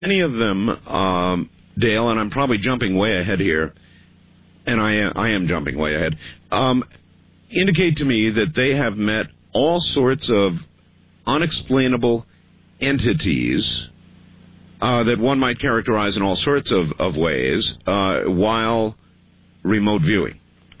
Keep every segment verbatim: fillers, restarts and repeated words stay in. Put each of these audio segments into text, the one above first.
Any of them, um, Dale, and I'm probably jumping way ahead here, and I am, I am jumping way ahead, um, indicate to me that they have met all sorts of unexplainable entities uh, that one might characterize in all sorts of, of ways uh, while remote viewing.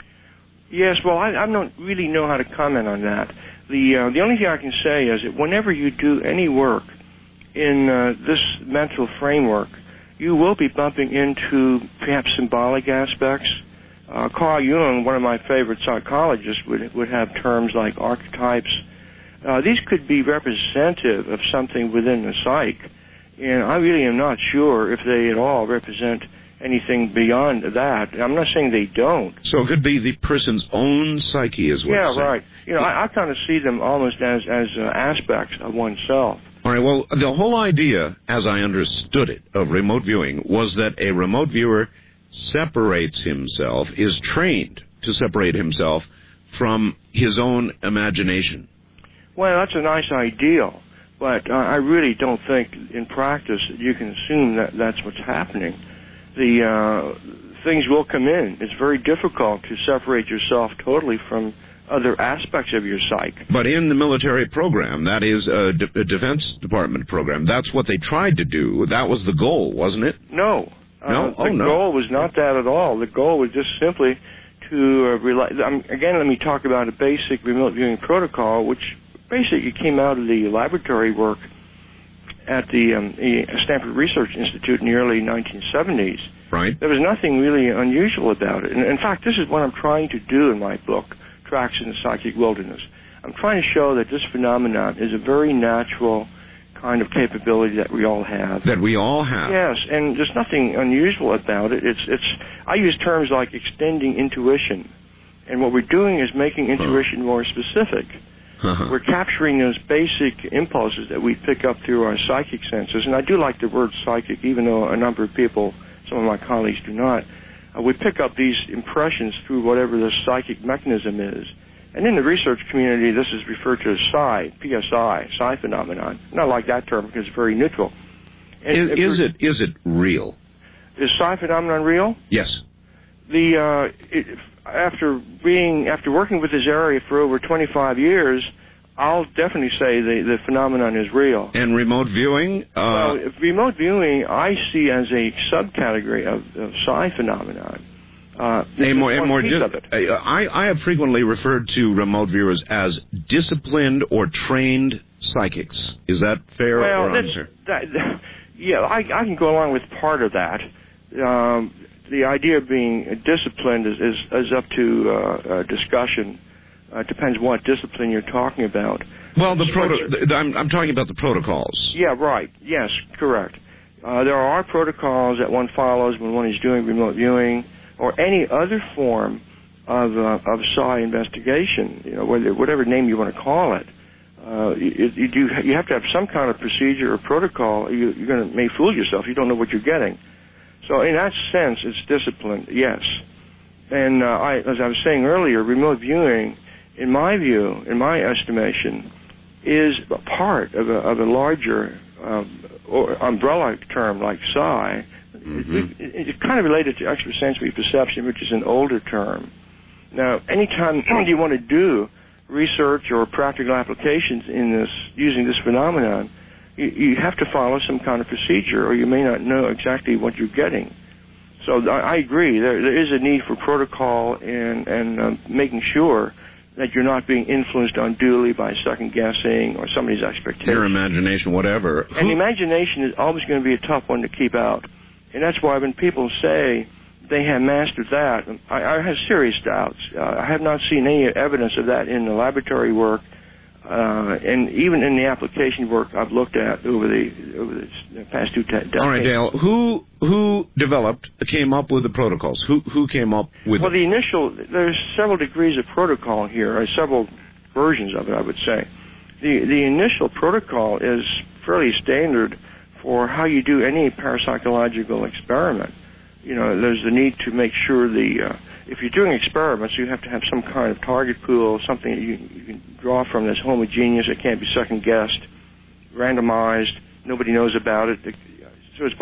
Yes, well, I, I don't really know how to comment on that. The uh, the only thing I can say is that whenever you do any work in uh, this mental framework, you will be bumping into perhaps symbolic aspects. Uh, Carl Jung, one of my favorite psychologists, would would have terms like archetypes. Uh, these could be representative of something within the psyche, and I really am not sure if they at all represent anything beyond that. I'm not saying they don't. So it could be the person's own psyche as well. Yeah, right. You know, I, I kind of see them almost as, as uh, aspects of oneself. All right, well, the whole idea, as I understood it, of remote viewing was that a remote viewer separates himself, is trained to separate himself from his own imagination. Well, that's a nice ideal, but uh, I really don't think in practice that you can assume that that's what's happening. The uh, things will come in. It's very difficult to separate yourself totally from other aspects of your psyche. But in the military program, that is a, D- a Defense Department program, that's what they tried to do. That was the goal, wasn't it? No. No? Uh, oh, the no. goal was not that at all. The goal was just simply to uh, rely... Um, again, let me talk about a basic remote viewing protocol, which basically came out of the laboratory work at the, um, the Stanford Research Institute in the early nineteen seventies. Right. There was nothing really unusual about it. And in fact, this is what I'm trying to do in my book, Tracks in the Psychic Wilderness. I'm trying to show that this phenomenon is a very natural kind of capability that we all have. That we all have. Yes, and there's nothing unusual about it. It's, it's. I use terms like extending intuition. And what we're doing is making intuition huh. more specific. Uh-huh. We're capturing those basic impulses that we pick up through our psychic senses. And I do like the word psychic, even though a number of people, some of my colleagues, do not. Uh, we pick up these impressions through whatever the psychic mechanism is. And in the research community, this is referred to as psi, P S I, psi phenomenon. And I like that term because it's very neutral. And is, is it is it real? Is psi phenomenon real? Yes. The uh, it, after being after working with this area for over twenty-five years, I'll definitely say the the phenomenon is real. And remote viewing? Uh, well, remote viewing I see as a subcategory of, of psi phenomenon. Uh, a more, a more piece di- of it. I, I have frequently referred to remote viewers as disciplined or trained psychics. Is that fair well, or unfair? That, yeah, I, I can go along with part of that. Um, the idea of being disciplined is, is, is up to uh, uh, discussion. Uh, it depends what discipline you're talking about. Well, the proto- the, I'm, I'm talking about the protocols. Yeah, right. Yes, correct. Uh, there are protocols that one follows when one is doing remote viewing or any other form of uh, of psi investigation. You know, whether whatever name you want to call it. Uh, you, you do you have to have some kind of procedure or protocol. You, you're going to may fool yourself. You don't know what you're getting. So in that sense, it's discipline, yes. And uh, I, as I was saying earlier, remote viewing, in my view, in my estimation, is a part of a, of a larger um, or umbrella term like psi. Mm-hmm. It, it, it's kind of related to extrasensory perception, which is an older term. Now, anytime you want to do research or practical applications in this using this phenomenon, you, you have to follow some kind of procedure, or you may not know exactly what you're getting. So I, I agree. There, there is a need for protocol and, and um, making sure that you're not being influenced unduly by second-guessing or somebody's expectations. Your imagination, whatever. And the imagination is always going to be a tough one to keep out. And that's why when people say they have mastered that, I, I have serious doubts. Uh, I have not seen any evidence of that in the laboratory work, uh, and even in the application work I've looked at over the over the past two decades. All right, Dale. Who who developed, came up with the protocols? Who who came up with? Well, them? the initial there's several degrees of protocol here, or several versions of it, I would say. The the initial protocol is fairly standard for how you do any parapsychological experiment. You know, there's the need to make sure the, uh, if you're doing experiments, you have to have some kind of target pool, something that you, you can draw from that's homogeneous, it can't be second-guessed, randomized, nobody knows about it, so it's